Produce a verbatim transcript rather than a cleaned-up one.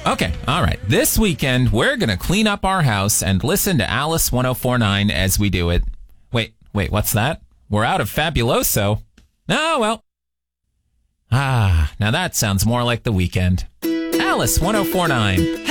Okay, all right. This weekend, we're going to clean up our house and listen to Alice one oh four point nine as we do it. Wait, wait, what's that? We're out of Fabuloso. Oh, well. Ah, now that sounds more like the weekend. Alice one oh four point nine.